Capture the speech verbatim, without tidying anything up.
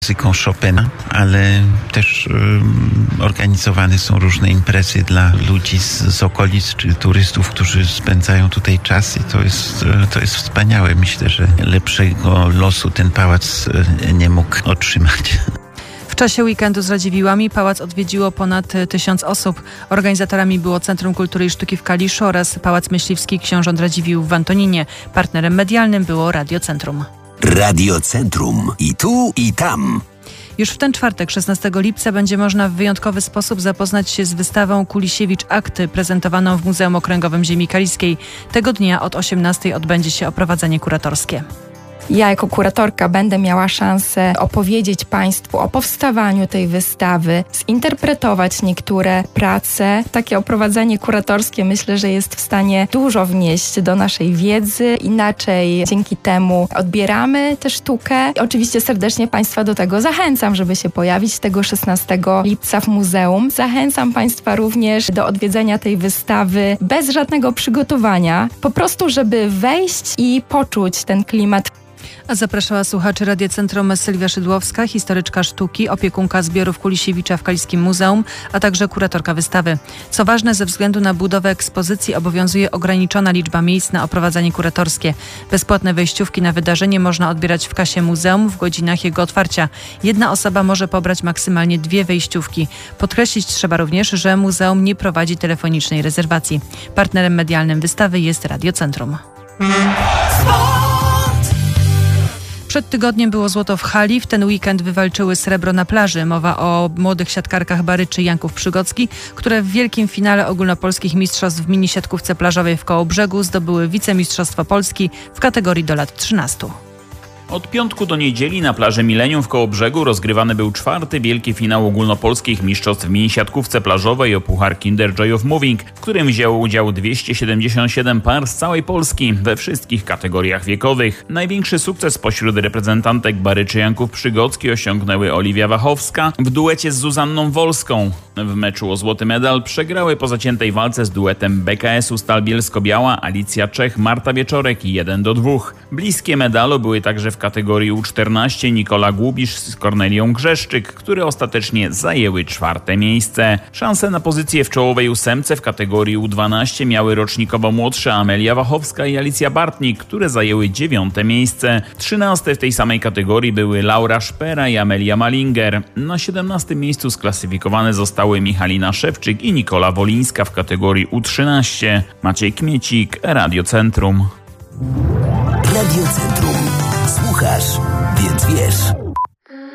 muzyką Chopina, ale też um, organizowane są różne imprezy dla ludzi z, z okolic, czy turystów, którzy spędzają tutaj czas i to jest, to jest wspaniałe. Myślę, że lepszego losu ten pałac nie mógł otrzymać. W czasie weekendu z Radziwiłłami pałac odwiedziło ponad tysiąc osób. Organizatorami było Centrum Kultury i Sztuki w Kaliszu oraz Pałac Myśliwski Książąt Radziwiłł w Antoninie. Partnerem medialnym było Radio Centrum. Radio Centrum. I tu, i tam. Już w ten czwartek, szesnastego lipca, będzie można w wyjątkowy sposób zapoznać się z wystawą Kulisiewicz Akty, prezentowaną w Muzeum Okręgowym Ziemi Kaliskiej. Tego dnia od osiemnastej odbędzie się oprowadzenie kuratorskie. Ja jako kuratorka będę miała szansę opowiedzieć Państwu o powstawaniu tej wystawy, zinterpretować niektóre prace. Takie oprowadzenie kuratorskie myślę, że jest w stanie dużo wnieść do naszej wiedzy. Inaczej dzięki temu odbieramy tę sztukę. I oczywiście serdecznie Państwa do tego zachęcam, żeby się pojawić tego szesnastego lipca w muzeum. Zachęcam Państwa również do odwiedzenia tej wystawy bez żadnego przygotowania. Po prostu, żeby wejść i poczuć ten klimat. A zapraszała słuchaczy Radia Centrum Sylwia Szydłowska, historyczka sztuki, opiekunka zbiorów Kulisiewicza w Kaliskim Muzeum, a także kuratorka wystawy. Co ważne, ze względu na budowę ekspozycji obowiązuje ograniczona liczba miejsc na oprowadzanie kuratorskie. Bezpłatne wejściówki na wydarzenie można odbierać w kasie muzeum w godzinach jego otwarcia. Jedna osoba może pobrać maksymalnie dwie wejściówki. Podkreślić trzeba również, że muzeum nie prowadzi telefonicznej rezerwacji. Partnerem medialnym wystawy jest Radio Centrum. Przed tygodniem było złoto w hali, w ten weekend wywalczyły srebro na plaży. Mowa o młodych siatkarkach Baryczy Janków Przygocki, które w wielkim finale ogólnopolskich mistrzostw w mini siatkówce plażowej w Kołobrzegu zdobyły wicemistrzostwo Polski w kategorii do lat trzynastu. Od piątku do niedzieli na plaży Millennium w Kołobrzegu rozgrywany był czwarty wielki finał ogólnopolskich mistrzostw w minisiatkówce plażowej o puchar Kinder Joy of Moving, w którym wzięło udział dwieście siedemdziesiąt siedem par z całej Polski we wszystkich kategoriach wiekowych. Największy sukces pośród reprezentantek Baryczy Janków Przygocki osiągnęły Oliwia Wachowska w duecie z Zuzanną Wolską. W meczu o złoty medal przegrały po zaciętej walce z duetem B K S-u Stal Bielsko-Biała Alicja Czech, Marta Wieczorek jeden do dwóch. Bliskie medalu były także w kategorii U czternaście Nikola Głubisz z Kornelią Grzeszczyk, które ostatecznie zajęły czwarte miejsce. Szanse na pozycję w czołowej ósemce w kategorii U dwanaście miały rocznikowo młodsze Amelia Wachowska i Alicja Bartnik, które zajęły dziewiąte miejsce. Trzynaste w tej samej kategorii były Laura Szpera i Amelia Malinger. Na siedemnastym miejscu sklasyfikowane zostały Michalina Szewczyk i Nikola Wolińska w kategorii U trzynaście. Maciej Kmiecik, Radio Centrum. Radio Centrum. Słuchasz, więc wiesz.